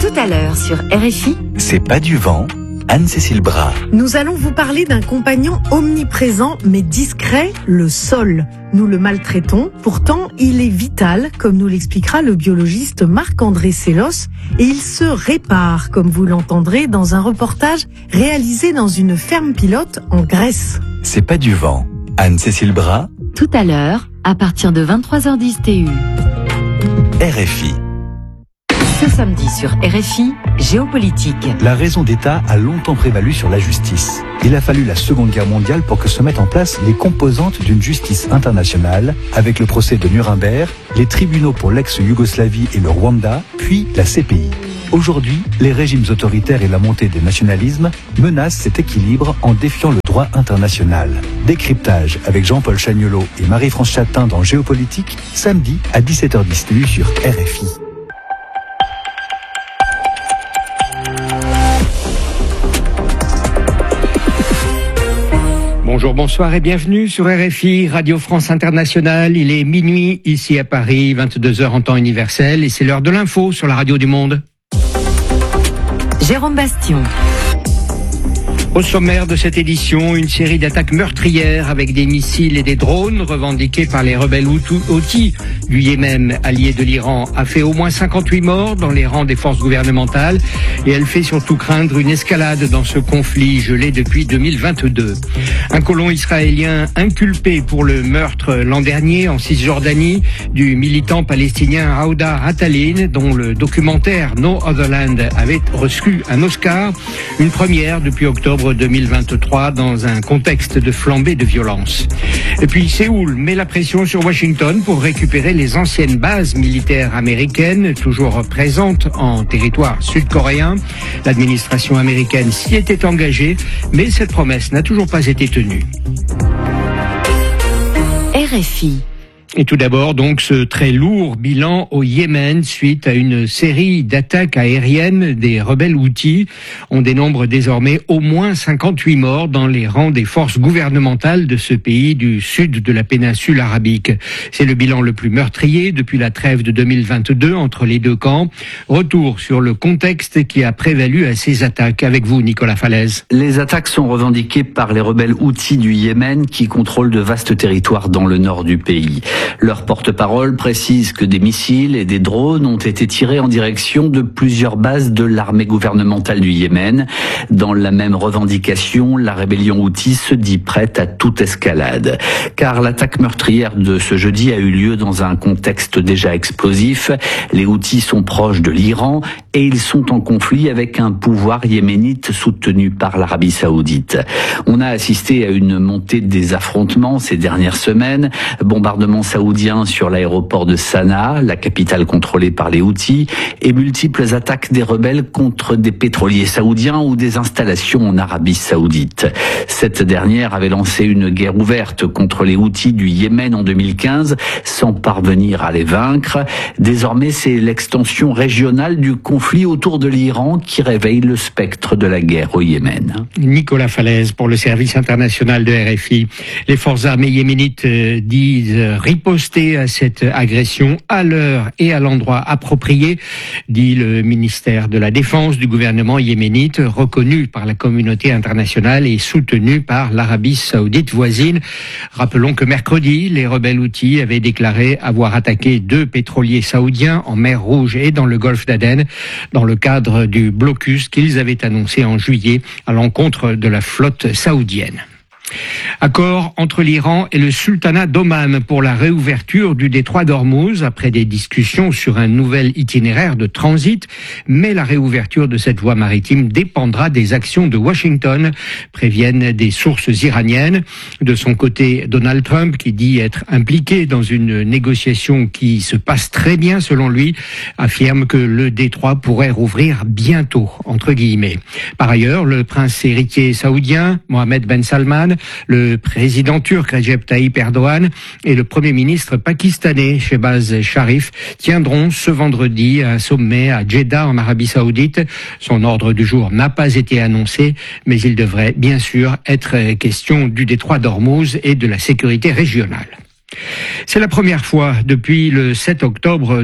Tout à l'heure sur RFI. C'est pas du vent, Anne-Cécile Bras. Nous allons vous parler d'un compagnon omniprésent mais discret, le sol. Nous le maltraitons, pourtant il est vital, comme nous l'expliquera le biologiste Marc-André Sellos, et il se répare, comme vous l'entendrez dans un reportage réalisé dans une ferme pilote en Grèce. C'est pas du vent, Anne-Cécile Bras. Tout à l'heure, à partir de 23h10 TU. RFI. Ce samedi sur RFI, géopolitique. La raison d'État a longtemps prévalu sur la justice. Il a fallu la Seconde Guerre mondiale pour que se mettent en place les composantes d'une justice internationale, avec le procès de Nuremberg, les tribunaux pour l'ex-Yougoslavie et le Rwanda, puis la CPI. Aujourd'hui, les régimes autoritaires et la montée des nationalismes menacent cet équilibre en défiant le droit international. Décryptage avec Jean-Paul Chagnolot et Marie-France Chatin dans Géopolitique, samedi à 17h10 TU sur RFI. Bonjour, bonsoir et bienvenue sur RFI, Radio France Internationale. Il est minuit ici à Paris, 22h en temps universel et c'est l'heure de l'info sur la radio du monde. Jérôme Bastion. Au sommaire de cette édition, une série d'attaques meurtrières avec des missiles et des drones revendiqués par les rebelles Houthis du Yémen, alliés de l'Iran, a fait au moins 58 morts dans les rangs des forces gouvernementales et elle fait surtout craindre une escalade dans ce conflit gelé depuis 2022. Un colon israélien inculpé pour le meurtre l'an dernier en Cisjordanie du militant palestinien Aouda Attalin, dont le documentaire No Other Land avait reçu un Oscar, une première depuis octobre 2023 dans un contexte de flambée de violence. Et puis Séoul met la pression sur Washington pour récupérer les anciennes bases militaires américaines toujours présentes en territoire sud-coréen. L'administration américaine s'y était engagée, mais cette promesse n'a toujours pas été tenue. RFI. Et tout d'abord, donc, ce très lourd bilan au Yémen suite à une série d'attaques aériennes des rebelles Houthis. On dénombre désormais au moins 58 morts dans les rangs des forces gouvernementales de ce pays du sud de la péninsule arabique. C'est le bilan le plus meurtrier depuis la trêve de 2022 entre les deux camps. Retour sur le contexte qui a prévalu à ces attaques. Avec vous, Nicolas Falaise. Les attaques sont revendiquées par les rebelles Houthis du Yémen qui contrôlent de vastes territoires dans le nord du pays. Leur porte-parole précise que des missiles et des drones ont été tirés en direction de plusieurs bases de l'armée gouvernementale du Yémen. Dans la même revendication, la rébellion Houthi se dit prête à toute escalade. Car l'attaque meurtrière de ce jeudi a eu lieu dans un contexte déjà explosif. Les Houthis sont proches de l'Iran et ils sont en conflit avec un pouvoir yéménite soutenu par l'Arabie Saoudite. On a assisté à une montée des affrontements ces dernières semaines. Bombardements saoudiens sur l'aéroport de Sanaa, la capitale contrôlée par les Houthis, et multiples attaques des rebelles contre des pétroliers saoudiens ou des installations en Arabie Saoudite. Cette dernière avait lancé une guerre ouverte contre les Houthis du Yémen en 2015, sans parvenir à les vaincre. Désormais, c'est l'extension régionale du conflit autour de l'Iran qui réveille le spectre de la guerre au Yémen. Nicolas Falaise pour le service international de RFI. Les forces armées yéménites disent riposter à cette agression à l'heure et à l'endroit approprié, dit le ministère de la Défense du gouvernement yéménite, reconnu par la communauté internationale et soutenu par l'Arabie Saoudite voisine. Rappelons que mercredi, les rebelles Houthis avaient déclaré avoir attaqué 2 pétroliers saoudiens en mer Rouge et dans le golfe d'Aden, dans le cadre du blocus qu'ils avaient annoncé en juillet à l'encontre de la flotte saoudienne. Accord entre l'Iran et le sultanat d'Oman pour la réouverture du détroit d'Ormuz après des discussions sur un nouvel itinéraire de transit, mais la réouverture de cette voie maritime dépendra des actions de Washington, préviennent des sources iraniennes. De son côté, Donald Trump, qui dit être impliqué dans une négociation qui se passe très bien selon lui, affirme que le détroit pourrait rouvrir bientôt, entre guillemets. Par ailleurs, le prince héritier saoudien, Mohammed Ben Salman, le président turc Recep Tayyip Erdogan et le premier ministre pakistanais Shehbaz Sharif tiendront ce vendredi un sommet à Jeddah en Arabie Saoudite. Son ordre du jour n'a pas été annoncé, mais il devrait bien sûr être question du détroit d'Ormuz et de la sécurité régionale. C'est la première fois depuis le 7 octobre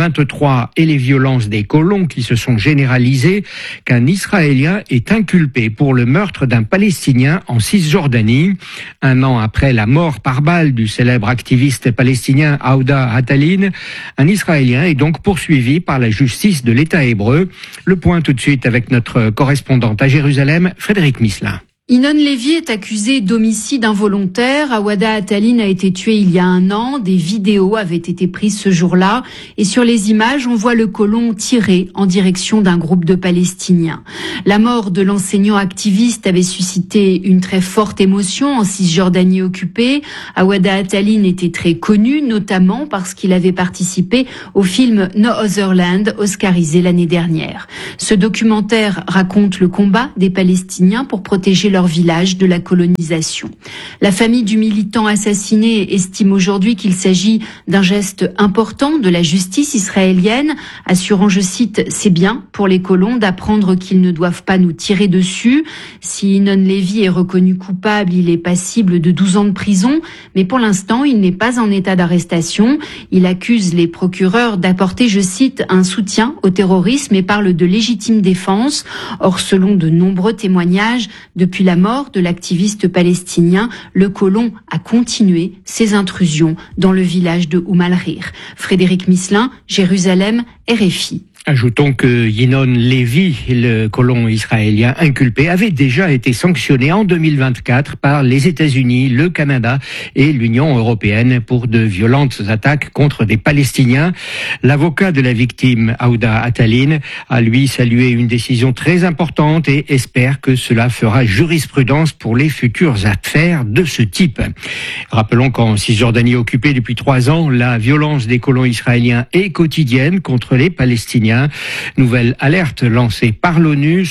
2023 et les violences des colons qui se sont généralisées qu'un Israélien est inculpé pour le meurtre d'un Palestinien en Cisjordanie. Un an après la mort par balle du célèbre activiste palestinien Aouda Atalin, un Israélien est donc poursuivi par la justice de l'État hébreu. Le point tout de suite avec notre correspondante à Jérusalem, Frédéric Misselin. Yinon Lévi est accusé d'homicide involontaire. Aouda Atalin a été tué il y a un an. Des vidéos avaient été prises ce jour-là. Et sur les images, on voit le colon tirer en direction d'un groupe de Palestiniens. La mort de l'enseignant activiste avait suscité une très forte émotion en Cisjordanie occupée. Aouda Atalin était très connu, notamment parce qu'il avait participé au film No Other Land, oscarisé l'année dernière. Ce documentaire raconte le combat des Palestiniens pour protéger leur village de la colonisation. La famille du militant assassiné estime aujourd'hui qu'il s'agit d'un geste important de la justice israélienne, assurant, je cite, « C'est bien pour les colons d'apprendre qu'ils ne doivent pas nous tirer dessus. Si Yinon Lévi est reconnu coupable, il est passible de 12 ans de prison, mais pour l'instant, il n'est pas en état d'arrestation. Il accuse les procureurs d'apporter, je cite, un soutien au terrorisme et parle de légitime défense. Or, selon de nombreux témoignages, depuis la mort de l'activiste palestinien, le colon a continué ses intrusions dans le village de Umm al-Rir. Frédéric Misselin, Jérusalem, RFI. Ajoutons que Yinon Lévi, le colon israélien inculpé, avait déjà été sanctionné en 2024 par les États-Unis, le Canada et l'Union européenne pour de violentes attaques contre des Palestiniens. L'avocat de la victime, Aouda Atalin, a lui salué une décision très importante et espère que cela fera jurisprudence pour les futures affaires de ce type. Rappelons qu'en Cisjordanie occupée depuis 3 ans, la violence des colons israéliens est quotidienne contre les Palestiniens. Nouvelle alerte lancée par l'ONU,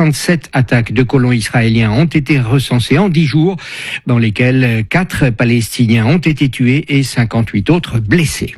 67 attaques de colons israéliens ont été recensées en 10 jours, dans lesquelles 4 Palestiniens ont été tués et 58 autres blessés.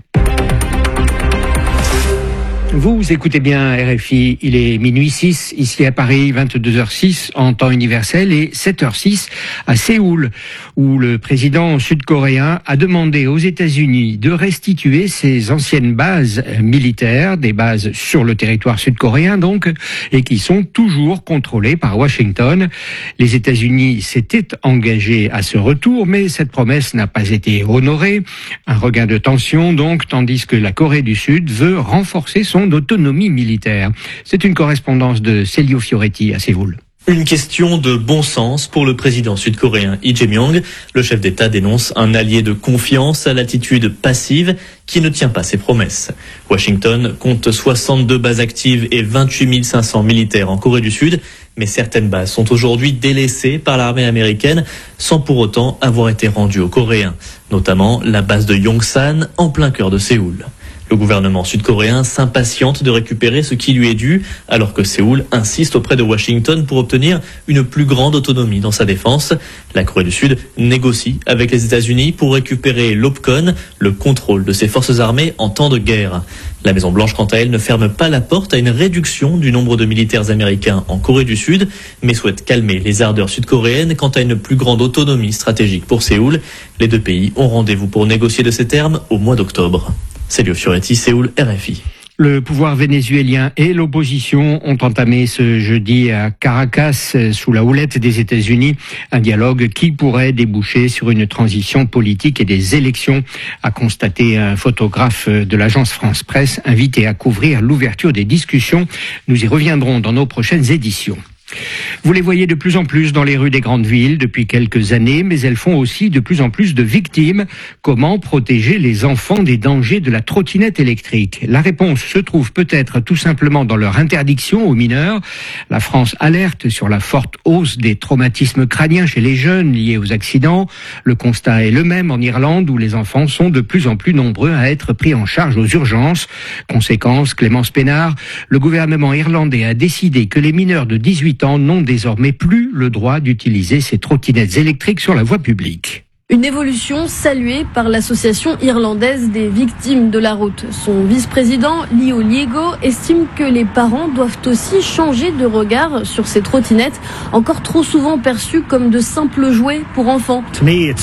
Vous écoutez bien RFI, il est minuit 6 ici à Paris, 22h06 en temps universel et 7h06 à Séoul, où le président sud-coréen a demandé aux États-Unis de restituer ses anciennes bases militaires, des bases sur le territoire sud-coréen donc, et qui sont toujours contrôlées par Washington. Les États-Unis s'étaient engagés à ce retour, mais cette promesse n'a pas été honorée. Un regain de tension donc, tandis que la Corée du Sud veut renforcer son autonomie militaire. C'est une correspondance de Célio Fioretti à Séoul. Une question de bon sens pour le président sud-coréen Lee Jae-myung. Le chef d'État dénonce un allié de confiance à l'attitude passive qui ne tient pas ses promesses. Washington compte 62 bases actives et 28 500 militaires en Corée du Sud, mais certaines bases sont aujourd'hui délaissées par l'armée américaine sans pour autant avoir été rendues aux Coréens, notamment la base de Yongsan en plein cœur de Séoul. Le gouvernement sud-coréen s'impatiente de récupérer ce qui lui est dû, alors que Séoul insiste auprès de Washington pour obtenir une plus grande autonomie dans sa défense. La Corée du Sud négocie avec les États-Unis pour récupérer l'OPCON, le contrôle de ses forces armées en temps de guerre. La Maison-Blanche, quant à elle, ne ferme pas la porte à une réduction du nombre de militaires américains en Corée du Sud, mais souhaite calmer les ardeurs sud-coréennes quant à une plus grande autonomie stratégique pour Séoul. Les deux pays ont rendez-vous pour négocier de ces termes au mois d'octobre. Célio Fioretti, Séoul, RFI. Le pouvoir vénézuélien et l'opposition ont entamé ce jeudi à Caracas, sous la houlette des États-Unis, un dialogue qui pourrait déboucher sur une transition politique et des élections, a constaté un photographe de l'agence France Presse invité à couvrir l'ouverture des discussions. Nous y reviendrons dans nos prochaines éditions. Vous les voyez de plus en plus dans les rues des grandes villes depuis quelques années, mais elles font aussi de plus en plus de victimes. Comment protéger les enfants des dangers de la trottinette électrique? La réponse se trouve peut-être tout simplement dans leur interdiction aux mineurs. La France alerte sur la forte hausse des traumatismes crâniens chez les jeunes liés aux accidents. Le constat est le même en Irlande, où les enfants sont de plus en plus nombreux à être pris en charge aux urgences. Conséquence, Clémence Pénard, le gouvernement irlandais a décidé que les mineurs de 18 ans n'ont désormais plus le droit d'utiliser ces trottinettes électriques sur la voie publique. Une évolution saluée par l'association irlandaise des victimes de la route. Son vice-président, Leo Liego, estime que les parents doivent aussi changer de regard sur ces trottinettes, encore trop souvent perçues comme de simples jouets pour enfants.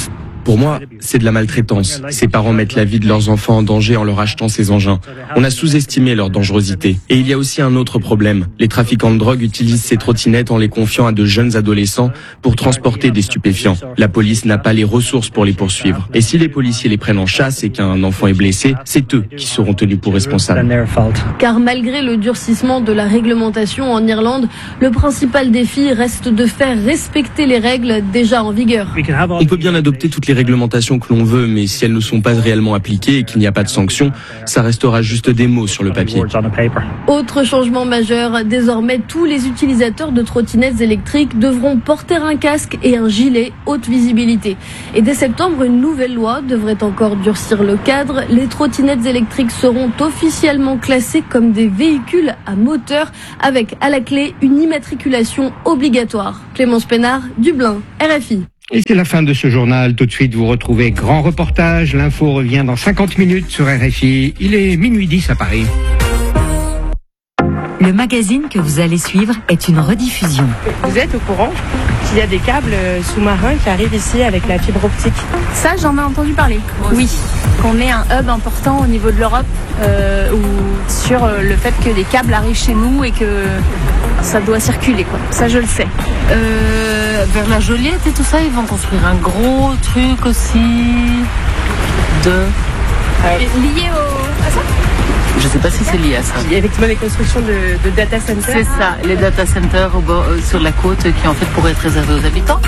Pour moi, c'est de la maltraitance. Ces parents mettent la vie de leurs enfants en danger en leur achetant ces engins. On a sous-estimé leur dangerosité. Et il y a aussi un autre problème. Les trafiquants de drogue utilisent ces trottinettes en les confiant à de jeunes adolescents pour transporter des stupéfiants. La police n'a pas les ressources pour les poursuivre. Et si les policiers les prennent en chasse et qu'un enfant est blessé, c'est eux qui seront tenus pour responsables. Car malgré le durcissement de la réglementation en Irlande, le principal défi reste de faire respecter les règles déjà en vigueur. On peut bien adopter toutes les réglementations que l'on veut, mais si elles ne sont pas réellement appliquées et qu'il n'y a pas de sanctions, ça restera juste des mots sur le papier. Autre changement majeur, désormais tous les utilisateurs de trottinettes électriques devront porter un casque et un gilet haute visibilité. Et dès septembre, une nouvelle loi devrait encore durcir le cadre. Les trottinettes électriques seront officiellement classées comme des véhicules à moteur avec à la clé une immatriculation obligatoire. Clémence Pénard, Dublin, RFI. Et c'est la fin de ce journal. Tout de suite, vous retrouvez Grand Reportage. L'info revient dans 50 minutes sur RFI. Il est minuit 10 à Paris. Le magazine que vous allez suivre est une rediffusion. Vous êtes au courant qu'il y a des câbles sous-marins qui arrivent ici avec la fibre optique? Ça, j'en ai entendu parler. Oui, qu'on ait un hub important au niveau de l'Europe ou sur le fait que les câbles arrivent chez nous et que ça doit circuler, quoi. Ça, je le sais. Vers la Joliette et tout ça, ils vont construire un gros truc aussi lié à ça? Je ne sais pas si c'est lié à ça. Il y a effectivement des constructions de data centers. C'est ça, les data centers sur la côte qui en fait pourraient être réservés aux habitants.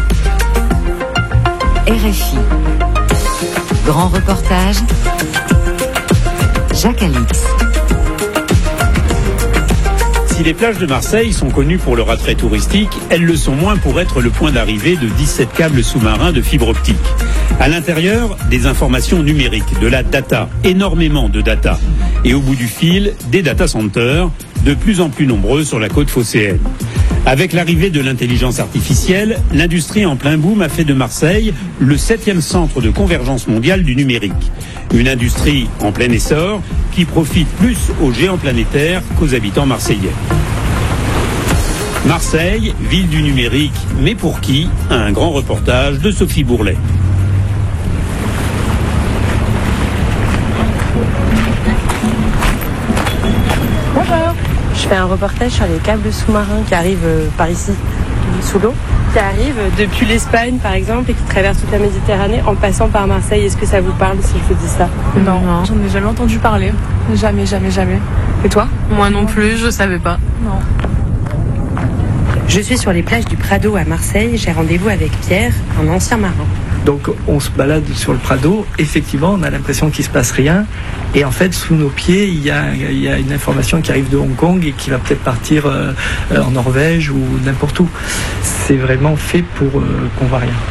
RFI. Grand reportage. Jacques Alix. Si les plages de Marseille sont connues pour leur attrait touristique, elles le sont moins pour être le point d'arrivée de 17 câbles sous-marins de fibre optique. À l'intérieur, des informations numériques, de la data, énormément de data. Et au bout du fil, des data centers, de plus en plus nombreux sur la côte phocéenne. Avec l'arrivée de l'intelligence artificielle, l'industrie en plein boom a fait de Marseille le 7e centre de convergence mondiale du numérique. Une industrie en plein essor qui profite plus aux géants planétaires qu'aux habitants marseillais. Marseille, ville du numérique, mais pour qui? Un grand reportage de Sophie Bourlet. Bonjour. Je fais un reportage sur les câbles sous-marins qui arrivent par ici, sous l'eau, qui arrivent depuis l'Espagne par exemple et qui traversent toute la Méditerranée en passant par Marseille. Est-ce que ça vous parle si je vous dis ça? Non, j'en ai jamais entendu parler. Jamais. Et toi? Moi non plus, je savais pas. Non. Je suis sur les plages du Prado à Marseille. J'ai rendez-vous avec Pierre, un ancien marin. Donc on se balade sur le Prado, effectivement on a l'impression qu'il ne se passe rien et en fait sous nos pieds il y a une information qui arrive de Hong Kong et qui va peut-être partir en Norvège ou n'importe où. C'est vraiment fait pour qu'on voit rien.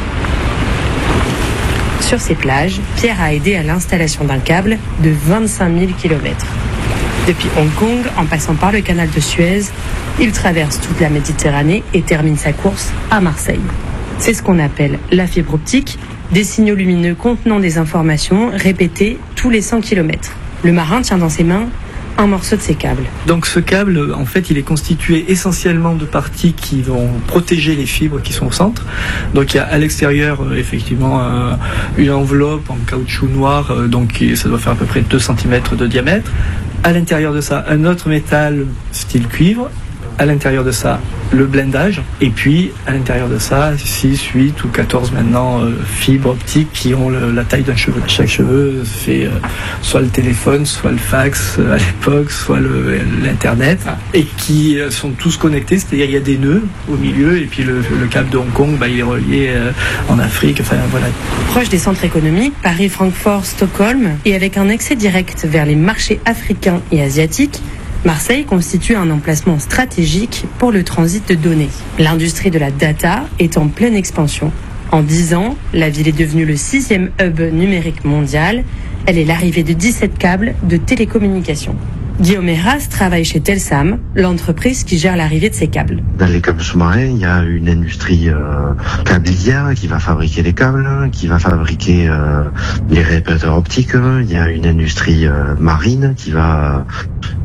Sur ces plages, Pierre a aidé à l'installation d'un câble de 25 000 km. Depuis Hong Kong, en passant par le canal de Suez, il traverse toute la Méditerranée et termine sa course à Marseille. C'est ce qu'on appelle la fibre optique, des signaux lumineux contenant des informations répétées tous les 100 km. Le marin tient dans ses mains un morceau de ces câbles. Donc ce câble, en fait, il est constitué essentiellement de parties qui vont protéger les fibres qui sont au centre. Donc il y a à l'extérieur, effectivement, une enveloppe en caoutchouc noir, donc ça doit faire à peu près 2 cm de diamètre. À l'intérieur de ça, un autre métal style cuivre. À l'intérieur de ça, le blindage. Et puis, à l'intérieur de ça, 6, 8 ou 14 maintenant fibres optiques qui ont la taille d'un cheveu. Chaque cheveu fait soit le téléphone, soit le fax à l'époque, soit l'Internet. Et qui sont tous connectés, c'est-à-dire il y a des nœuds au milieu. Et puis le câble de Hong Kong, il est relié en Afrique. Enfin, voilà. Proche des centres économiques, Paris, Francfort, Stockholm, et avec un accès direct vers les marchés africains et asiatiques, Marseille constitue un emplacement stratégique pour le transit de données. L'industrie de la data est en pleine expansion. En 10 ans, la ville est devenue le 6e hub numérique mondial. Elle est l'arrivée de 17 câbles de télécommunications. Guillaume Heras travaille chez Telsam, l'entreprise qui gère l'arrivée de ces câbles. Dans les câbles sous-marins, il y a une industrie câblière qui va fabriquer les câbles, qui va fabriquer les répéteurs optiques. Il y a une industrie marine qui va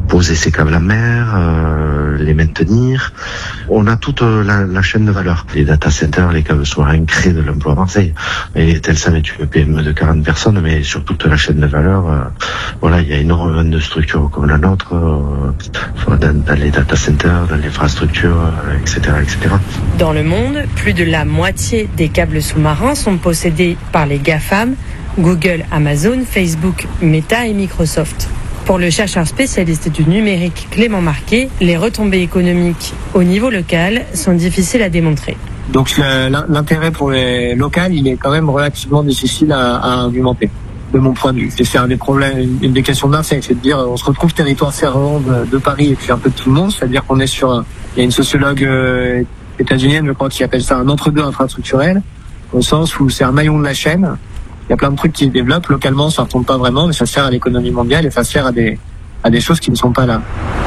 poser ces câbles en mer, les maintenir. On a toute la chaîne de valeur. Les data centers, les câbles sous-marins créent de l'emploi à Marseille. Et Telsam est une PME de 40 personnes, mais sur toute la chaîne de valeur, voilà, il y a énormément de structures comme la nôtre, dans les data centers, dans l'infrastructure, etc., etc. Dans le monde, plus de la moitié des câbles sous-marins sont possédés par les GAFAM, Google, Amazon, Facebook, Meta et Microsoft. Pour le chercheur spécialiste du numérique Clément Marquet, les retombées économiques au niveau local sont difficiles à démontrer. Donc l'intérêt pour les locales, il est quand même relativement difficile à argumenter, de mon point de vue. Et c'est un des problèmes, une des questions d'un siècle, c'est de dire on se retrouve territoire servant de Paris et puis un peu de tout le monde, c'est-à-dire qu'on est sur il y a une sociologue états-unienne, je crois, qui appelle ça un entre-deux infrastructurel, au sens où c'est un maillon de la chaîne. Il y a plein de trucs qui se développent localement, ça ne retombe pas vraiment, mais ça sert à l'économie mondiale et ça sert à des choses qui ne sont pas là.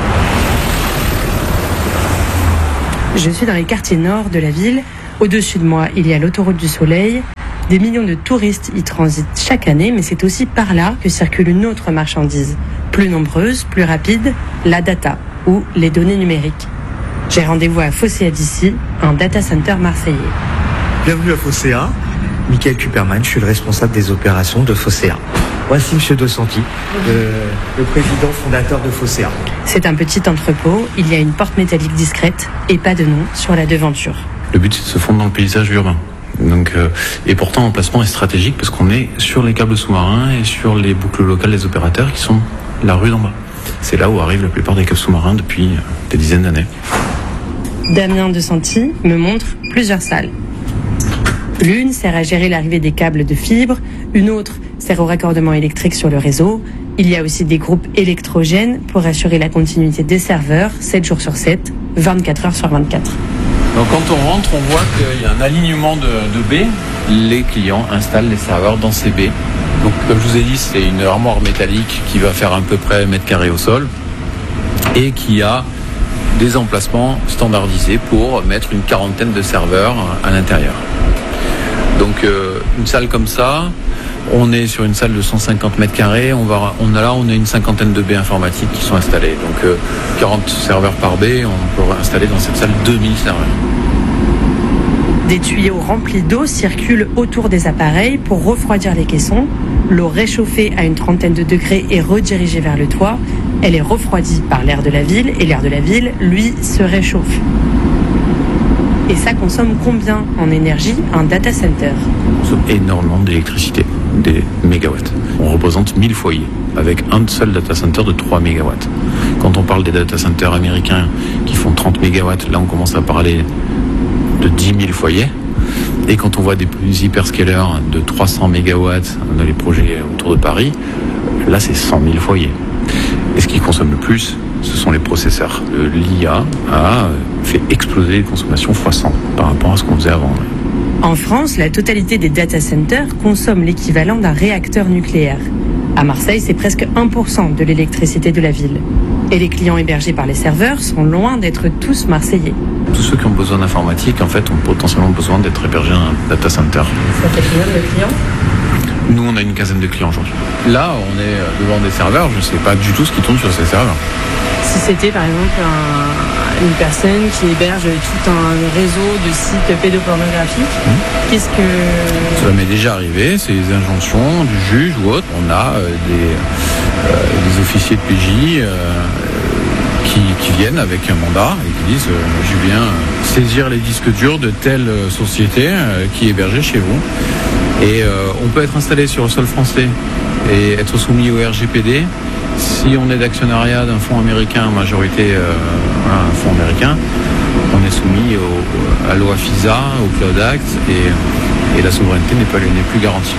Je suis dans les quartiers nord de la ville. Au-dessus de moi, il y a l'autoroute du Soleil. Des millions de touristes y transitent chaque année, mais c'est aussi par là que circule une autre marchandise, plus nombreuse, plus rapide, la data, ou les données numériques. J'ai rendez-vous à Fosséa d'ici, un data center marseillais. Bienvenue à Fosséa. Michael Kuperman, je suis le responsable des opérations de Fosséa. Voici M. De Santi, le président fondateur de Fosséa. C'est un petit entrepôt, il y a une porte métallique discrète et pas de nom sur la devanture. Le but, c'est de se fondre dans le paysage urbain. Donc, et pourtant, l'emplacement est stratégique parce qu'on est sur les câbles sous-marins et sur les boucles locales des opérateurs qui sont la rue d'en bas. C'est là où arrivent la plupart des câbles sous-marins depuis des dizaines d'années. Damien De Santi me montre plusieurs salles. L'une sert à gérer l'arrivée des câbles de fibre, une autre sert au raccordement électrique sur le réseau. Il y a aussi des groupes électrogènes pour assurer la continuité des serveurs, 7 jours sur 7, 24 heures sur 24. Donc quand on rentre, on voit qu'il y a un alignement de baies. Les clients installent les serveurs dans ces baies. Donc comme je vous ai dit, c'est une armoire métallique qui va faire à peu près 1 mètre carré au sol et qui a des emplacements standardisés pour mettre une quarantaine de serveurs à l'intérieur. Donc une salle comme ça, on est sur une salle de 150 mètres carrés, on a une cinquantaine de baies informatiques qui sont installées. Donc 40 serveurs par baie, on peut installer dans cette salle 2000 serveurs. Des tuyaux remplis d'eau circulent autour des appareils pour refroidir les caissons. L'eau réchauffée à une trentaine de degrés est redirigée vers le toit. Elle est refroidie par l'air de la ville et l'air de la ville, lui, se réchauffe. Et ça consomme combien en énergie un data center? On consomme énormément d'électricité, des mégawatts. On représente 1000 foyers, avec un seul data center de 3 mégawatts. Quand on parle des data centers américains qui font 30 mégawatts, là on commence à parler de 10 000 foyers. Et quand on voit des hyperscalers de 300 mégawatts dans les projets autour de Paris, là c'est 100 000 foyers. Et ce qui consomme le plus, ce sont les processeurs. L'IA a fait exploser les consommations x100 par rapport à ce qu'on faisait avant. En France, la totalité des data centers consomme l'équivalent d'un réacteur nucléaire. À Marseille, c'est presque 1% de l'électricité de la ville. Et les clients hébergés par les serveurs sont loin d'être tous marseillais. Tous ceux qui ont besoin d'informatique, en fait, ont potentiellement besoin d'être hébergés dans un data center. Ça fait combien de clients ? Nous, on a une quinzaine de clients aujourd'hui. Là, on est devant des serveurs, je ne sais pas du tout ce qui tourne sur ces serveurs. Si c'était par exemple une personne qui héberge tout un réseau de sites pédopornographiques, qu'est-ce que... Ça m'est déjà arrivé, c'est les injonctions du juge ou autre. On a des officiers de PJ qui viennent avec un mandat et qui disent je viens saisir les disques durs de telle société qui est hébergée chez vous. Et on peut être installé sur le sol français et être soumis au RGPD. Si on est d'actionnariat d'un fonds américain, en majorité un fonds américain, on est soumis à la loi FISA, au Cloud Act, et la souveraineté n'est plus garantie.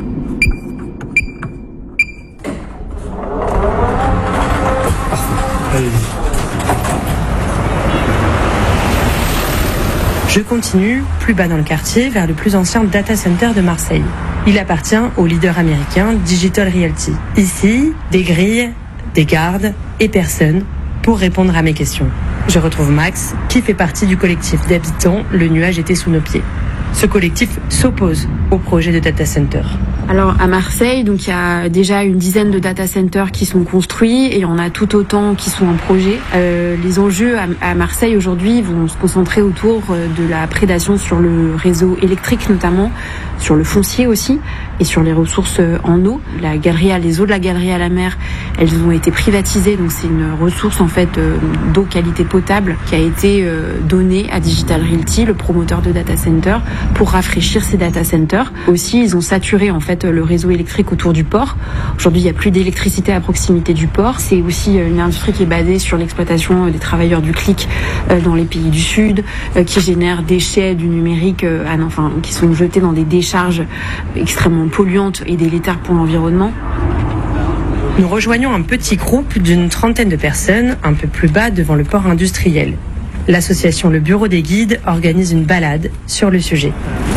Je continue, plus bas dans le quartier, vers le plus ancien data center de Marseille. Il appartient au leader américain Digital Realty. Ici, des grilles, des gardes et personne pour répondre à mes questions. Je retrouve Max, qui fait partie du collectif d'habitants Le Nuage était sous nos pieds. Ce collectif s'oppose au projet de data center. Alors à Marseille, donc il y a déjà une dizaine de data centers qui sont construits et il y en a tout autant qui sont en projet. Les enjeux à Marseille aujourd'hui vont se concentrer autour de la prédation sur le réseau électrique notamment, sur le foncier aussi et sur les ressources en eau. Les eaux de la galerie à la mer, elles ont été privatisées, donc c'est une ressource en fait d'eau qualité potable qui a été donnée à Digital Realty, le promoteur de data center, pour rafraîchir ces data centers. Aussi, ils ont saturé en fait le réseau électrique autour du port. Aujourd'hui, il n'y a plus d'électricité à proximité du port. C'est aussi une industrie qui est basée sur l'exploitation des travailleurs du clic dans les pays du Sud, qui génère déchets du numérique, qui sont jetés dans des décharges extrêmement polluantes et délétères pour l'environnement. Nous rejoignons un petit groupe d'une trentaine de personnes un peu plus bas devant le port industriel. L'association Le Bureau des Guides organise une balade sur le sujet.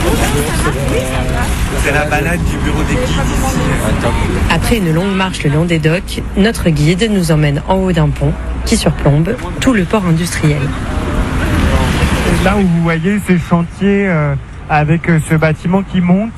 C'est la balade du Bureau des Guides ici. Après une longue marche le long des docks, notre guide nous emmène en haut d'un pont qui surplombe tout le port industriel. Là où vous voyez ces chantiers avec ce bâtiment qui monte,